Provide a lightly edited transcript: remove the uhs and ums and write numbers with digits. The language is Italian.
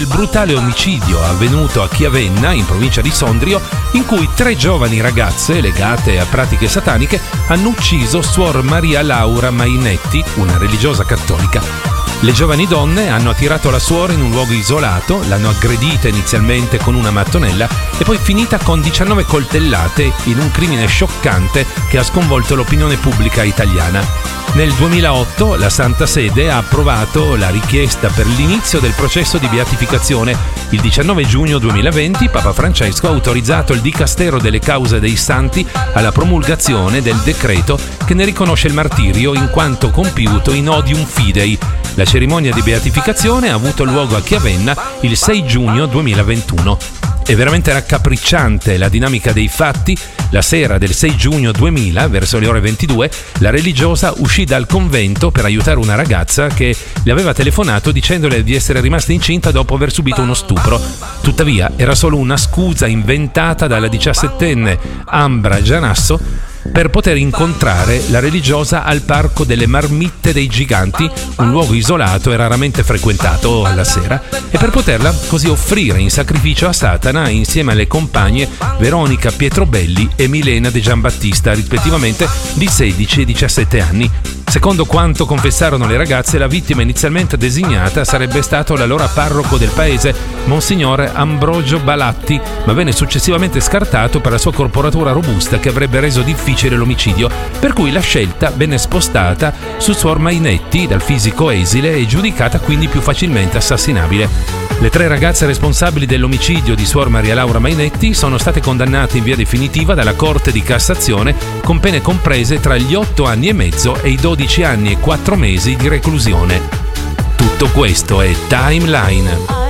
Il brutale omicidio avvenuto a Chiavenna, in provincia di Sondrio, in cui 3 giovani ragazze legate a pratiche sataniche hanno ucciso Suor Maria Laura Mainetti, una religiosa cattolica. Le giovani donne hanno attirato la suora in un luogo isolato, l'hanno aggredita inizialmente con una mattonella e poi finita con 19 coltellate in un crimine scioccante che ha sconvolto l'opinione pubblica italiana. Nel 2008 la Santa Sede ha approvato la richiesta per l'inizio del processo di beatificazione. Il 19 giugno 2020 Papa Francesco ha autorizzato il Dicastero delle Cause dei Santi alla promulgazione del decreto che ne riconosce il martirio in quanto compiuto in odium fidei. La cerimonia di beatificazione ha avuto luogo a Chiavenna il 6 giugno 2021. È veramente raccapricciante la dinamica dei fatti. La sera del 6 giugno 2000, verso le ore 22, la religiosa uscì dal convento per aiutare una ragazza che le aveva telefonato dicendole di essere rimasta incinta dopo aver subito uno stupro. Tuttavia, era solo una scusa inventata dalla 17enne Ambra Gianasso per poter incontrare la religiosa al Parco delle Marmitte dei Giganti, un luogo isolato e raramente frequentato alla sera, e per poterla così offrire in sacrificio a Satana insieme alle compagne Veronica Pietrobelli e Milena De Giambattista, rispettivamente di 16 e 17 anni. Secondo quanto confessarono le ragazze, la vittima inizialmente designata sarebbe stato l'allora parroco del paese, Monsignore Ambrogio Balatti, ma venne successivamente scartato per la sua corporatura robusta che avrebbe reso difficile l'omicidio, per cui la scelta venne spostata su Suor Mainetti, dal fisico esile e giudicata quindi più facilmente assassinabile. Le 3 ragazze responsabili dell'omicidio di Suor Maria Laura Mainetti sono state condannate in via definitiva dalla Corte di Cassazione con pene comprese tra gli 8 anni e mezzo e i 12 anni e 4 mesi di reclusione. Tutto questo è Timeline.